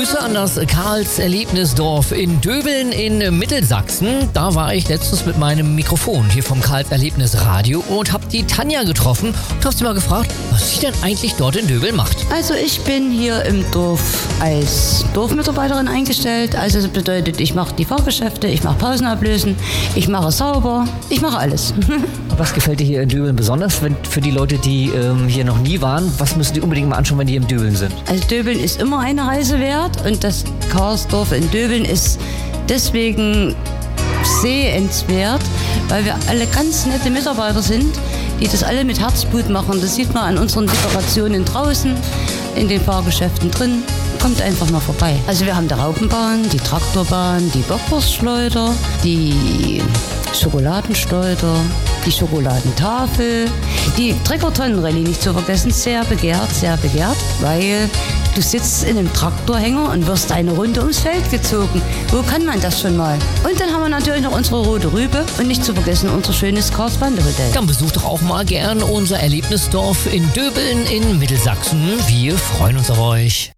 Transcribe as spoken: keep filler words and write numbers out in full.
Grüße an das Karls-Erlebnisdorf in Döbeln in Mittelsachsen. Da war ich letztens mit meinem Mikrofon hier vom Karls-Erlebnis-Radio und habe die Tanja getroffen und habe sie mal gefragt, was sie denn eigentlich dort in Döbeln macht. Also ich bin hier im Dorf als Dorfmitarbeiterin eingestellt. Also das bedeutet, ich mache die Fahrgeschäfte, ich mache Pausen ablösen, ich mache sauber, ich mache alles. Was gefällt dir hier in Döbeln besonders? Wenn, für die Leute, die ähm, hier noch nie waren, was müssen die unbedingt mal anschauen, wenn die hier in Döbeln sind? Also Döbeln ist immer eine Reise wert und das Karlsdorf in Döbeln ist deswegen sehenswert, weil wir alle ganz nette Mitarbeiter sind, die das alle mit Herzblut machen. Das sieht man an unseren Dekorationen draußen, in den Fahrgeschäften drin. Kommt einfach mal vorbei. Also wir haben die Raupenbahn, die Traktorbahn, die Bockwurstschleuder, die Schokoladenschleuder, die Schokoladentafel, die Treckertonnenrallye, nicht zu vergessen, sehr begehrt, sehr begehrt, weil du sitzt in einem Traktorhänger und wirst eine Runde ums Feld gezogen. Wo kann man das schon mal? Und dann haben wir natürlich noch unsere rote Rübe und nicht zu vergessen unser schönes Karlsbandehotel. Dann besucht doch auch mal gern unser Erlebnisdorf in Döbeln in Mittelsachsen. Wir freuen uns auf euch.